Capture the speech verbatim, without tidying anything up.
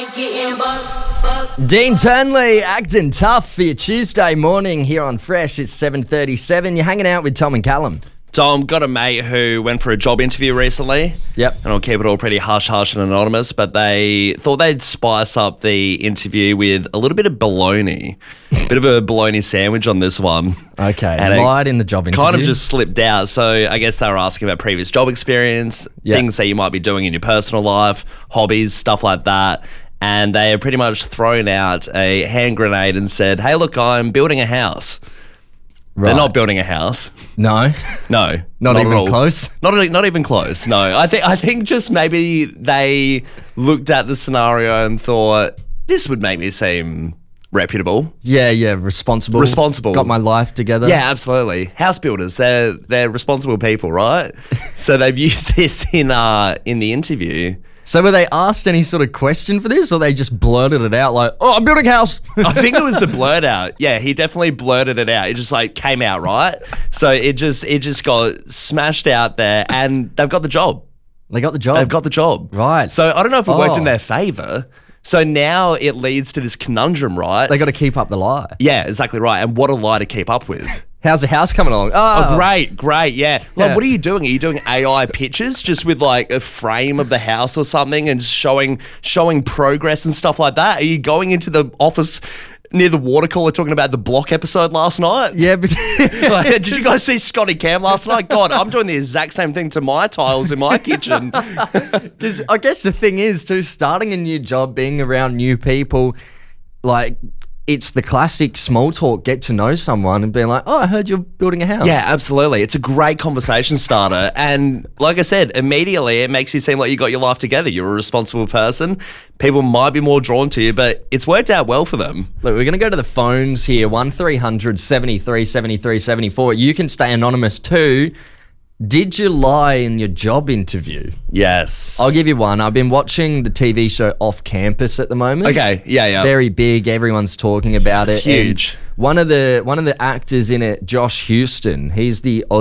Dean Turnley acting tough for your Tuesday morning here on Fresh. It's seven thirty-seven. You're hanging out with Tom and Callum. Tom, got a mate who went for a job interview recently. Yep. And I'll keep it all pretty hush-hush and anonymous, but they thought they'd spice up the interview with a little bit of bologna. Bit of a bologna sandwich on this one. Okay, And it lied in the job interview. Kind of just slipped out. So I guess they were asking about previous job experience, Yep. things that you might be doing in your personal life, hobbies, stuff like that. And they have pretty much thrown out a hand grenade and said, hey, look, I'm building a house. Right. They're not building a house. No. No, Not at even all. close? Not not even close. No, I think I think just maybe they looked at the scenario and thought this would make me seem reputable. Yeah, yeah, responsible. Responsible. Got my life together. Yeah, absolutely. House builders, they're they're responsible people, right? So they've used this in uh in the interview. So were they asked any sort of question for this, or they just blurted it out like, oh, I'm building a house? I think it was a blurt out. Yeah, he definitely blurted it out. It just like came out, right? So it just it just got smashed out there, and they've got the job. They got the job. They've got the job. Right. So I don't know if it worked Oh. in their favour. So now it leads to this conundrum, right? They got to keep up the lie. Yeah, exactly right. And what a lie to keep up with. How's the house coming along? Oh, Oh, great, great, yeah. Like, Yeah. what are you doing? Are you doing A I pictures just with like a frame of the house or something and just showing showing progress and stuff like that? Are you going into the office near the water cooler talking about the Block episode last night? Yeah, but Like, did you guys see Scotty Cam last night? God, I'm doing the exact same thing to my tiles in my kitchen. 'cause I guess the thing is too, starting a new job, being around new people, like it's the classic small talk, get to know someone and being like, oh, I heard you're building a house. Yeah, absolutely. It's a great conversation starter. And like I said, immediately it makes you seem like you got your life together. You're a responsible person. People might be more drawn to you, but it's worked out well for them. Look, we're going to go to the phones here, one three hundred seventy-three seventy-three seventy-four. You can stay anonymous too. Did you lie in your job interview? Yes. I'll give you one. I've been watching the T V show Off Campus at the moment. Okay, yeah, yeah. Very big. Everyone's talking about It's it. And huge. one of the one of the actors in it, Josh Houston, he's the